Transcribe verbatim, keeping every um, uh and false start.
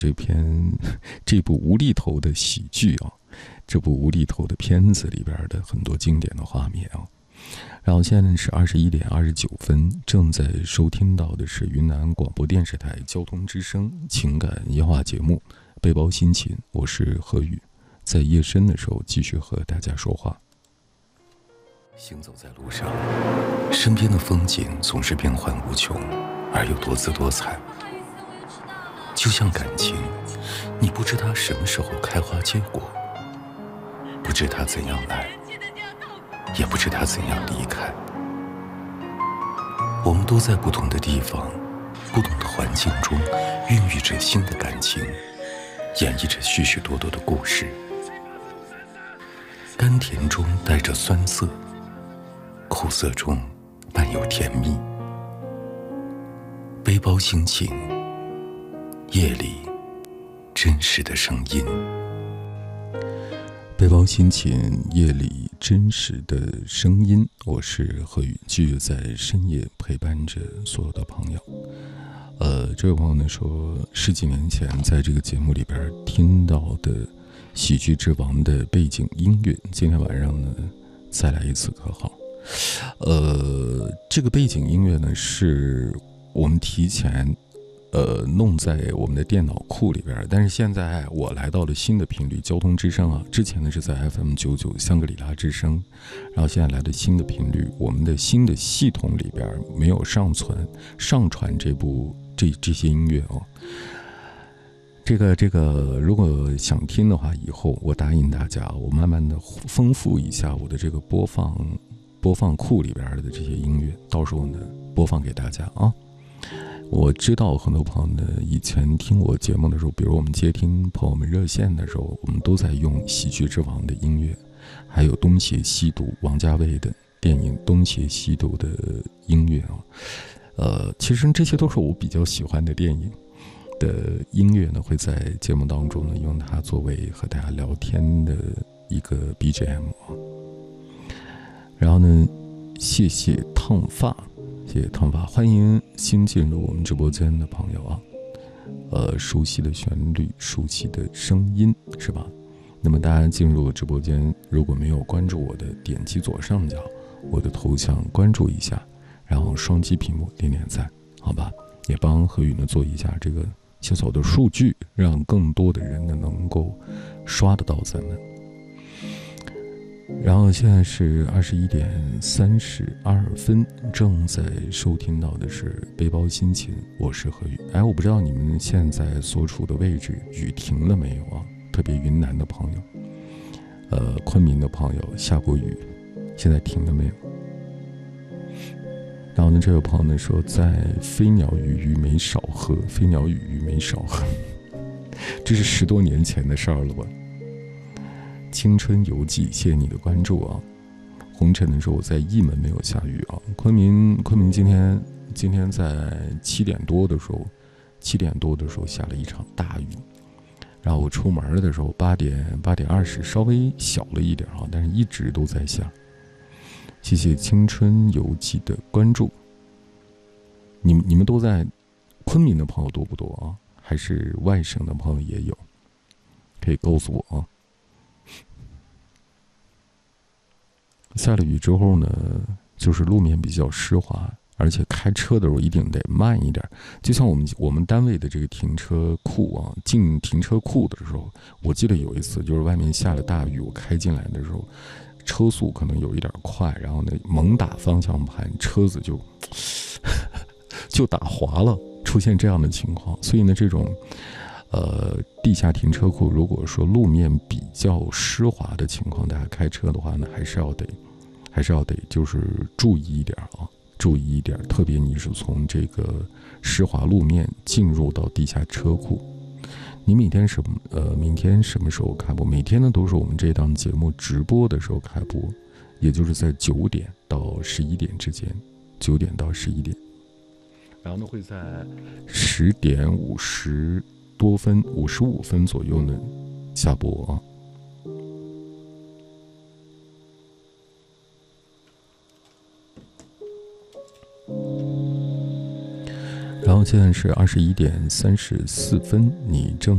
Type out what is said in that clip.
这篇这部无厘头的喜剧啊，这部无厘头的片子里边的很多经典的画面啊。然后现在是二十一点二十九分，正在收听到的是云南广播电视台交通之声情感夜话节目《背包心情》，我是何宇，在夜深的时候继续和大家说话。行走在路上，身边的风景总是变幻无穷，而又多姿多彩。就像感情，你不知它什么时候开花结果，不知它怎样来，也不知它怎样离开。我们都在不同的地方，不同的环境中孕育着新的感情，演绎着许许多多的故事。甘甜中带着酸涩，苦涩中伴有甜蜜。背包心情，夜里真实的声音。背包心情，夜里真实的声音。我是何宇，继续在深夜陪伴着所有的朋友。呃，这位朋友呢说，十几年前在这个节目里边听到的喜剧之王的背景音乐，今天晚上呢再来一次可好？呃，这个背景音乐呢是我们提前呃，弄在我们的电脑库里边，但是现在我来到了新的频率，交通之声啊。之前呢是在 F M 九九香格里拉之声，然后现在来的新的频率，我们的新的系统里边没有上传上传这部这这些音乐哦。这个这个，如果想听的话，以后我答应大家，我慢慢的丰富一下我的这个播放播放库里边的这些音乐，到时候呢播放给大家啊。我知道很多朋友呢，以前听我节目的时候，比如我们接听朋友们热线的时候，我们都在用喜剧之王的音乐，还有东邪西毒王家卫的电影东邪西毒的音乐啊。呃，其实这些都是我比较喜欢的电影的音乐呢，会在节目当中呢用它作为和大家聊天的一个 B G M 啊。然后呢，谢谢烫发。谢谢烫发，欢迎新进入我们直播间的朋友啊！呃，熟悉的旋律，熟悉的声音，是吧？那么大家进入直播间，如果没有关注我的，点击左上角我的头像关注一下，然后双击屏幕点点赞，好吧？也帮何宇呢做一下这个小小的数据，让更多的人呢能够刷得到咱们。然后现在是二十一点三十二分，正在收听到的是背包心情，我是何宇。哎，我不知道你们现在所处的位置雨停了没有啊？特别云南的朋友，呃，昆明的朋友下过雨，现在停了没有？然后呢，这位朋友呢说，在飞鸟与鱼没少喝，飞鸟与鱼没少喝，这是十多年前的事儿了吧？青春游记，谢谢你的关注啊！红尘的说我在义门没有下雨啊，昆明昆明今天今天在七点多的时候，七点多的时候下了一场大雨，然后我出门的时候八点八点二十稍微小了一点啊，但是一直都在下。谢谢青春游记的关注。你们你们都在昆明的朋友多不多啊？还是外省的朋友也有？可以告诉我啊。下了雨之后呢，就是路面比较湿滑，而且开车的时候一定得慢一点。就像我们我们单位的这个停车库啊，进停车库的时候，我记得有一次就是外面下了大雨，我开进来的时候，车速可能有一点快，然后呢猛打方向盘，车子就就打滑了，出现这样的情况。所以呢，这种呃，地下停车库，如果说路面比较湿滑的情况，大家开车的话呢，还是要得，还是要得，就是注意一点啊，注意一点。特别你是从这个湿滑路面进入到地下车库，你每天什么呃，明天什么时候开播？每天呢都是我们这档节目直播的时候开播，也就是在九点到十一点之间，九点到十一点，然后呢会在十点五十。多分五十五分左右呢下播啊。然后现在是二十一点三十四分，你正